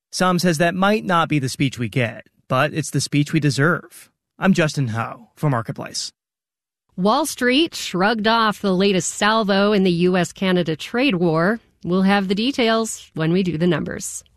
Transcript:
Some says that might not be the speech we get, but it's the speech we deserve. I'm Justin Ho for Marketplace. Wall Street shrugged off the latest salvo in the U.S.-Canada trade war. We'll have the details when we do the numbers.